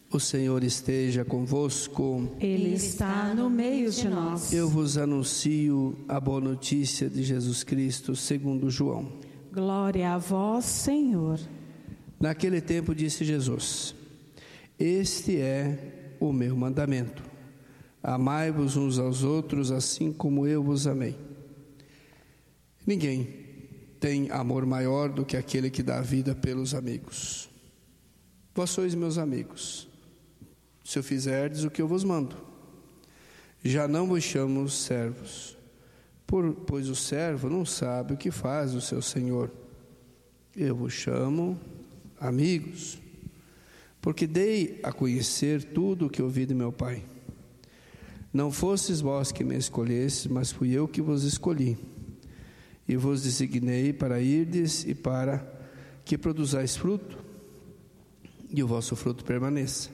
O Senhor esteja convosco. Ele está no meio de nós. Eu vos anuncio a boa notícia de Jesus Cristo, segundo João. Glória a vós, Senhor. Naquele tempo disse Jesus: Este é o meu mandamento. Amai-vos uns aos outros, assim como eu vos amei. Ninguém tem amor maior do que aquele que dá a vida pelos amigos. Vós sois meus amigos, se eu fizerdes o que eu vos mando. Já não vos chamo servos, pois o servo não sabe o que faz o seu senhor. Eu vos chamo amigos, porque dei a conhecer tudo o que ouvi de meu Pai. Não fostes vós que me escolhestes, mas fui eu que vos escolhi, e vos designei para irdes e para que produzais fruto, e o vosso fruto permaneça.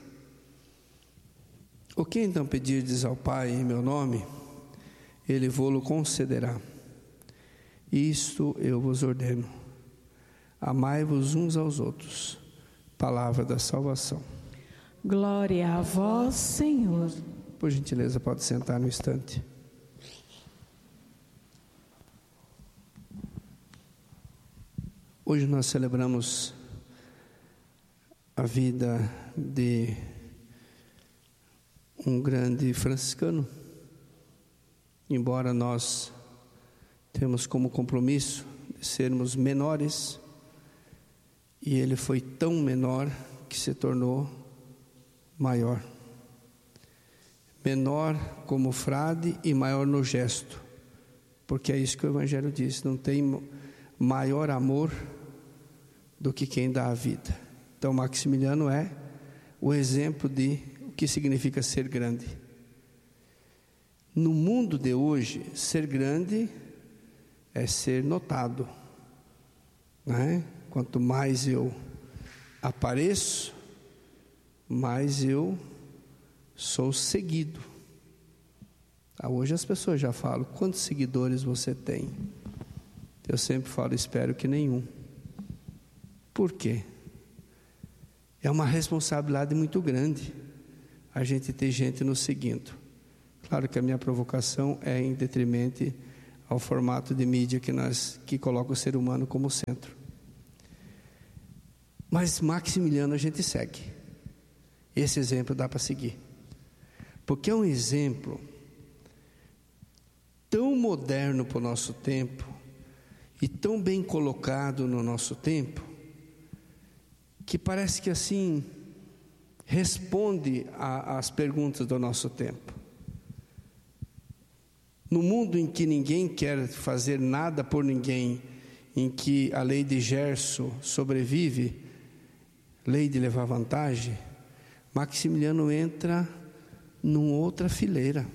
O que então pedirdes ao Pai em meu nome, Ele vô-lo concederá. Isto eu vos ordeno: amai-vos uns aos outros. Palavra da salvação. Glória a vós, Senhor. Por gentileza, pode sentar no instante. Hoje nós celebramos a vida de um grande franciscano. Embora nós temos como compromisso de sermos menores, e ele foi tão menor que se tornou maior. Menor como frade e maior no gesto, porque é isso que o Evangelho diz: não tem maior amor do que quem dá a vida. Então Maximiliano é o exemplo de o que significa ser grande. No mundo de hoje, ser grande é ser notado, né? Quanto mais eu apareço, mais eu sou seguido. Hoje as pessoas já falam: quantos seguidores você tem? Eu sempre falo: espero que nenhum. Por quê? É uma responsabilidade muito grande a gente ter gente nos seguindo. Claro que a minha provocação é em detrimento ao formato de mídia que coloca o ser humano como centro. Mas Maximiliano a gente segue. Esse exemplo dá para seguir, porque é um exemplo tão moderno para o nosso tempo e tão bem colocado no nosso tempo, que parece que assim responde às perguntas do nosso tempo. No mundo em que ninguém quer fazer nada por ninguém, em que a lei de Gerson sobrevive, lei de levar vantagem, Maximiliano entra numa outra fileira.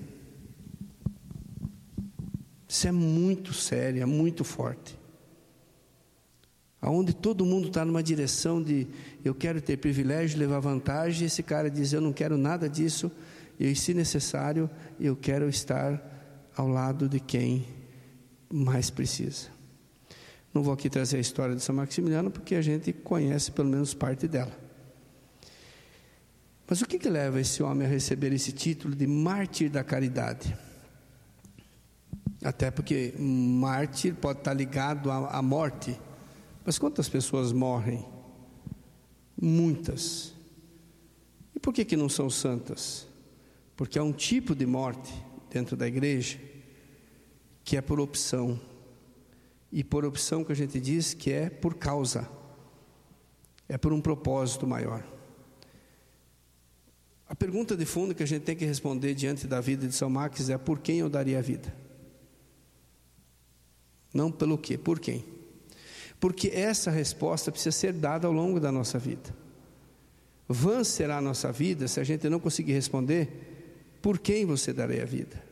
Isso é muito sério, é muito forte. Aonde todo mundo está numa direção de eu quero ter privilégio, levar vantagem, esse cara diz: eu não quero nada disso, e se necessário, eu quero estar ao lado de quem mais precisa. Não vou aqui trazer a história de São Maximiliano, porque a gente conhece pelo menos parte dela. Mas o que leva esse homem a receber esse título de mártir da caridade? Até porque mártir pode estar ligado à morte. Mas quantas pessoas morrem? Muitas. E por que não são santas? Porque há um tipo de morte dentro da igreja que é por opção. E por opção que a gente diz que é por causa. É por um propósito maior. A pergunta de fundo que a gente tem que responder diante da vida de São Max é: por quem eu daria a vida? Não pelo quê, por quem? Porque essa resposta precisa ser dada ao longo da nossa vida. Vã será a nossa vida se a gente não conseguir responder: por quem você daria a vida?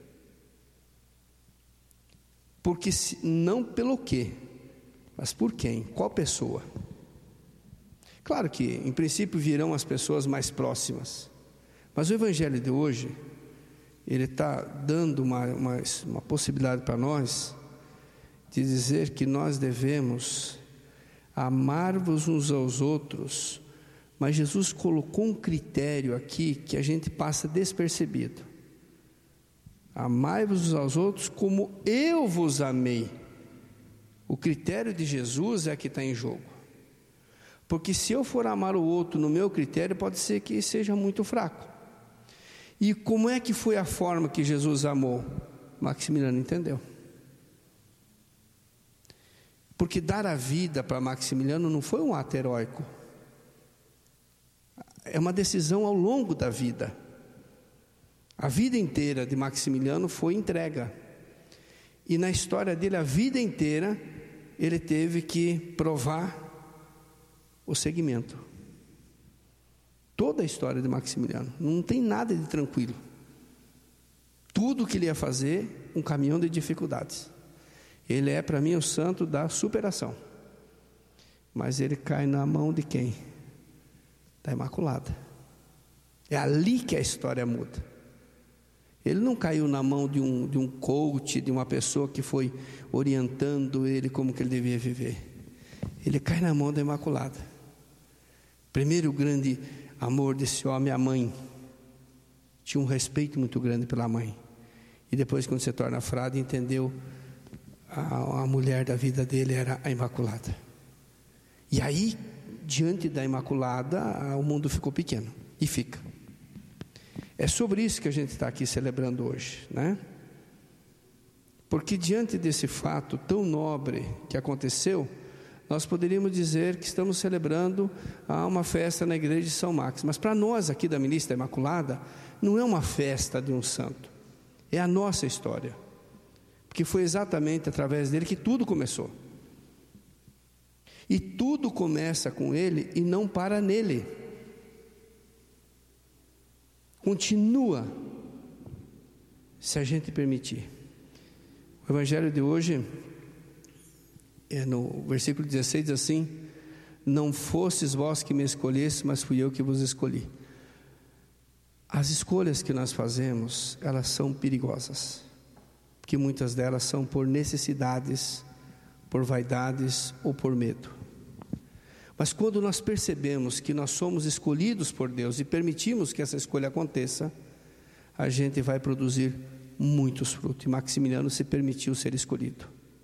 Porque não pelo quê, mas por quem, qual pessoa? Claro que em princípio virão as pessoas mais próximas, mas o Evangelho de hoje, ele está dando uma possibilidade para nós de dizer que nós devemos amar-vos uns aos outros Mas Jesus colocou um critério aqui que a gente passa despercebido: amai-vos uns aos outros como eu vos amei. O critério de Jesus é que está em jogo, porque se eu for amar o outro no meu critério, pode ser que seja muito fraco. E como é que foi a forma que Jesus amou? Maximiliano entendeu. Porque dar a vida para Maximiliano não foi um ato heróico, é uma decisão ao longo da vida. A vida inteira de Maximiliano foi entrega, e na história dele, a vida inteira, ele teve que provar o seguimento. Toda a história de Maximiliano, não tem nada de tranquilo. Tudo que ele ia fazer, um caminhão de dificuldades. Ele é para mim o santo da superação. Mas ele cai na mão de quem? Da Imaculada. É ali que a história muda. Ele não caiu na mão de um coach, de uma pessoa que foi orientando ele como que ele devia viver. Ele cai na mão da Imaculada. Primeiro, o grande amor desse homem, a mãe. Tinha um respeito muito grande pela mãe. E depois, quando se torna frade, entendeu a mulher da vida dele era a Imaculada. E aí, diante da Imaculada, o mundo ficou pequeno. E fica. É sobre isso que a gente está aqui celebrando hoje, né? Porque diante desse fato tão nobre que aconteceu, nós poderíamos dizer que estamos celebrando uma festa na igreja de São Max. Mas para nós aqui da Milícia Imaculada, não é uma festa de um santo, é a nossa história. Porque foi exatamente através dele que tudo começou. E tudo começa com ele e não para nele. Continua, se a gente permitir. O evangelho de hoje, no versículo 16 diz assim: não fostes vós que me escolheste, mas fui eu que vos escolhi. As escolhas que nós fazemos, elas são perigosas, porque muitas delas são por necessidades, por vaidades ou por medo. Mas quando nós percebemos que nós somos escolhidos por Deus e permitimos que essa escolha aconteça, a gente vai produzir muitos frutos. E Maximiliano se permitiu ser escolhido.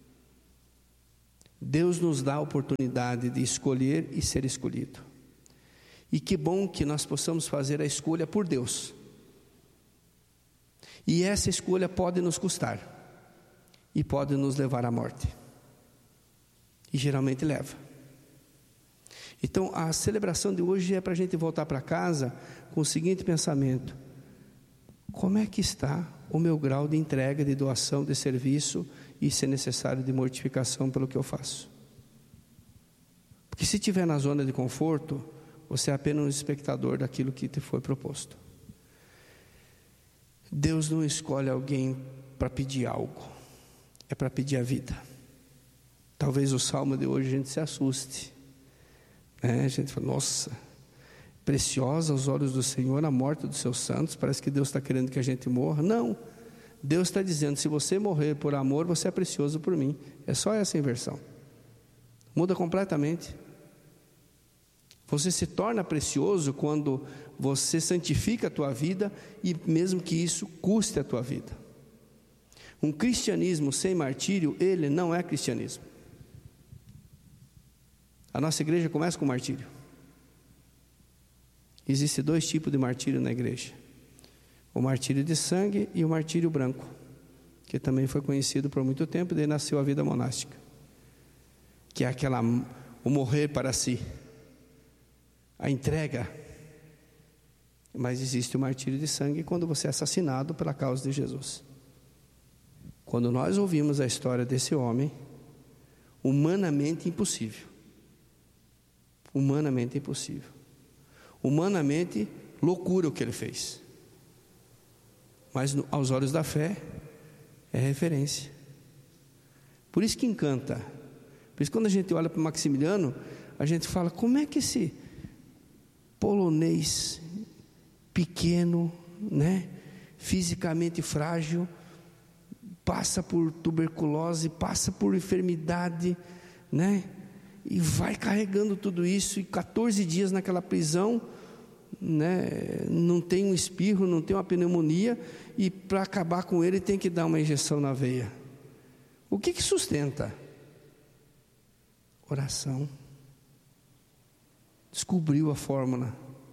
Deus nos dá a oportunidade de escolher e ser escolhido. E que bom que nós possamos fazer a escolha por Deus. E essa escolha pode nos custar e pode nos levar à morte. E geralmente leva. Então, a celebração de hoje é para a gente voltar para casa com o seguinte pensamento: como é que está o meu grau de entrega, de doação, de serviço e, se necessário, de mortificação pelo que eu faço? Porque se estiver na zona de conforto, você é apenas um espectador daquilo que te foi proposto. Deus não escolhe alguém para pedir algo, é para pedir a vida. Talvez o salmo de hoje a gente se assuste. A gente fala: nossa, preciosa aos olhos do Senhor a morte dos seus santos. Parece que Deus está querendo que a gente morra. Não, Deus está dizendo: se você morrer por amor, você é precioso por mim. É só essa inversão. Muda completamente. Você se torna precioso quando você santifica a tua vida, e mesmo que isso custe a tua vida. Um cristianismo sem martírio, ele não é cristianismo. A nossa igreja começa com martírio. Existem dois tipos de martírio na igreja: o martírio de sangue e o martírio branco, que também foi conhecido por muito tempo, e daí nasceu a vida monástica, que é o morrer para si, a entrega. Mas existe o martírio de sangue quando você é assassinado pela causa de Jesus. Quando nós ouvimos a história desse homem, humanamente impossível. Humanamente impossível. Humanamente, loucura o que ele fez. Mas aos olhos da fé, é referência. Por isso que encanta. Por isso que quando a gente olha para Maximiliano, a gente fala: como é que esse polonês pequeno, né, fisicamente frágil, passa por tuberculose, passa por enfermidade, né? E vai carregando tudo isso, e 14 dias naquela prisão, né? Não tem um espirro, não tem uma pneumonia, e para acabar com ele tem que dar uma injeção na veia. O que sustenta? Oração. Descobriu a fórmula.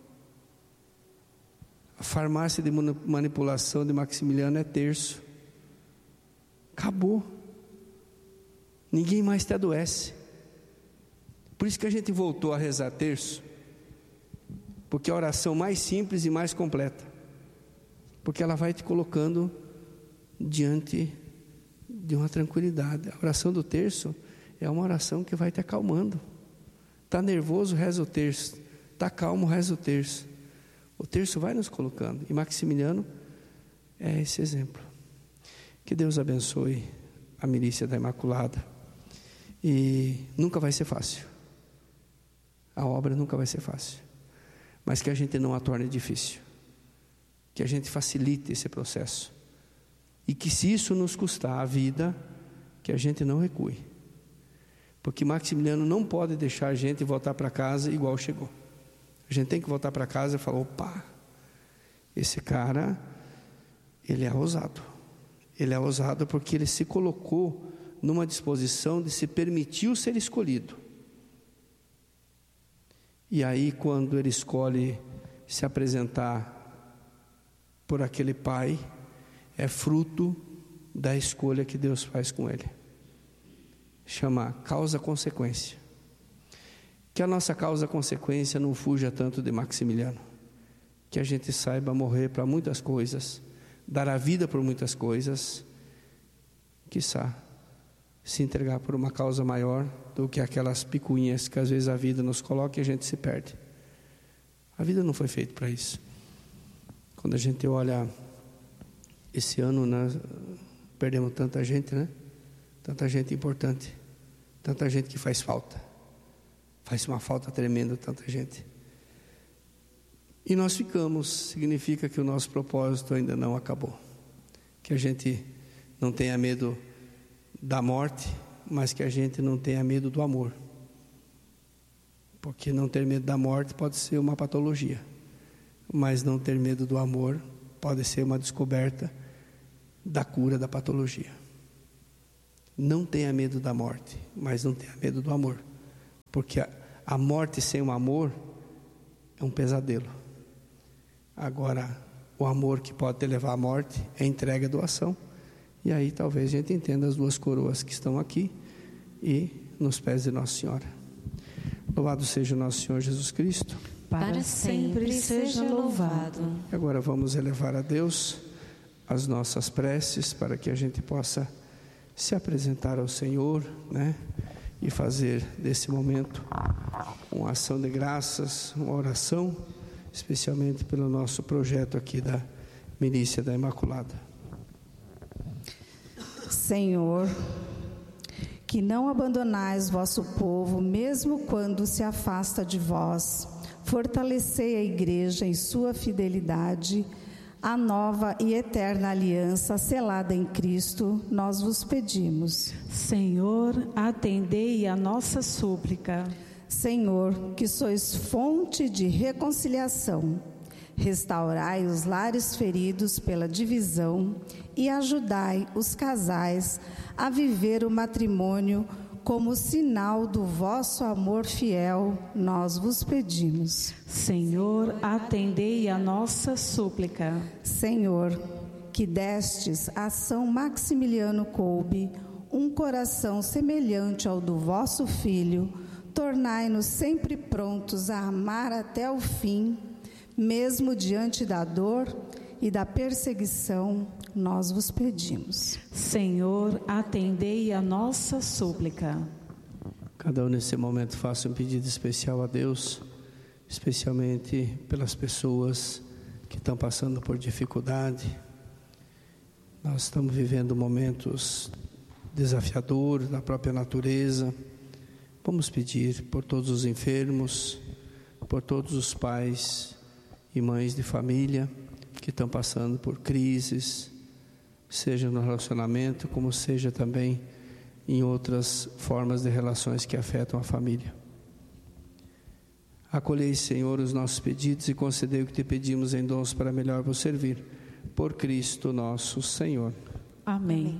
A farmácia de manipulação de Maximiliano é terço. Acabou. Ninguém mais te adoece. Por isso que a gente voltou a rezar terço, porque é a oração mais simples e mais completa, porque ela vai te colocando diante de uma tranquilidade. A oração do terço é uma oração que vai te acalmando. Está nervoso, reza o terço. Está calmo, reza o terço. O terço vai nos colocando, e Maximiliano é esse exemplo. Que Deus abençoe a milícia da Imaculada, e nunca vai ser fácil. A obra nunca vai ser fácil, mas que a gente não a torne difícil, que a gente facilite esse processo, e que, se isso nos custar a vida, que a gente não recue, porque Maximiliano não pode deixar a gente voltar para casa igual chegou. A gente tem que voltar para casa e falar: opa, esse cara, ele é ousado. Ele é ousado porque ele se colocou numa disposição de se permitir ser escolhido. E aí, quando ele escolhe se apresentar por aquele pai, é fruto da escolha que Deus faz com ele. Chama causa-consequência. Que a nossa causa-consequência não fuja tanto de Maximiliano. Que a gente saiba morrer para muitas coisas, dar a vida por muitas coisas, quiçá se entregar por uma causa maior do que aquelas picuinhas que às vezes a vida nos coloca e a gente se perde. A vida não foi feita para isso. Quando a gente olha esse ano, nós perdemos tanta gente, né? Tanta gente importante, tanta gente que faz falta. Faz uma falta tremenda, tanta gente. E nós ficamos, significa que o nosso propósito ainda não acabou. Que a gente não tenha medo da morte, mas que a gente não tenha medo do amor. Porque não ter medo da morte pode ser uma patologia, mas não ter medo do amor pode ser uma descoberta da cura da patologia. Não tenha medo da morte, mas não tenha medo do amor, porque a morte sem o amor é um pesadelo. Agora, o amor que pode te levar à morte é entrega, doação. E aí talvez a gente entenda as duas coroas que estão aqui e nos pés de Nossa Senhora. Louvado seja o nosso Senhor Jesus Cristo. Para sempre seja louvado. E agora vamos elevar a Deus as nossas preces, para que a gente possa se apresentar ao Senhor, né? E fazer desse momento uma ação de graças, uma oração, especialmente pelo nosso projeto aqui da Milícia da Imaculada. Senhor, que não abandonais vosso povo, mesmo quando se afasta de vós. Fortalecei a Igreja em sua fidelidade, a nova e eterna aliança selada em Cristo, nós vos pedimos. Senhor, atendei a nossa súplica. Senhor, que sois fonte de reconciliação, restaurai os lares feridos pela divisão e ajudai os casais a viver o matrimônio como sinal do vosso amor fiel, nós vos pedimos. Senhor, atendei a nossa súplica. Senhor, que destes a São Maximiliano Kolbe um coração semelhante ao do vosso Filho, tornai-nos sempre prontos a amar até o fim, mesmo diante da dor e da perseguição, nós vos pedimos. Senhor, atendei a nossa súplica. Cada um nesse momento faça um pedido especial a Deus, especialmente pelas pessoas que estão passando por dificuldade. Nós estamos vivendo momentos desafiadores da própria natureza. Vamos pedir por todos os enfermos, por todos os pais e mães de família que estão passando por crises, seja no relacionamento, como seja também em outras formas de relações que afetam a família. Acolhei, Senhor, os nossos pedidos e concedei o que te pedimos em dons para melhor vos servir. Por Cristo nosso Senhor. Amém.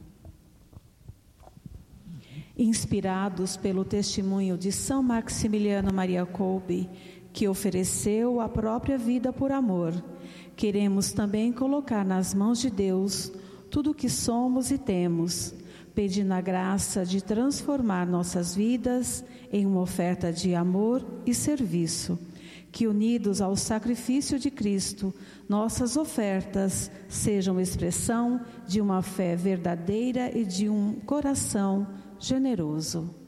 Inspirados pelo testemunho de São Maximiliano Maria Kolbe, que ofereceu a própria vida por amor, queremos também colocar nas mãos de Deus tudo o que somos e temos, pedindo a graça de transformar nossas vidas em uma oferta de amor e serviço, que unidos ao sacrifício de Cristo, nossas ofertas sejam expressão de uma fé verdadeira e de um coração generoso.